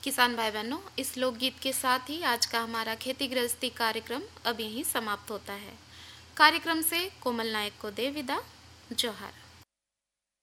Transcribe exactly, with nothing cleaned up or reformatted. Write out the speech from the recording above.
किसान भाई बहनों, इस लोकगीत के साथ ही आज का हमारा खेती गृहस्थी कार्यक्रम अब यहीं समाप्त होता है। कार्यक्रम से कोमल नायक को दे विदा। जोहार।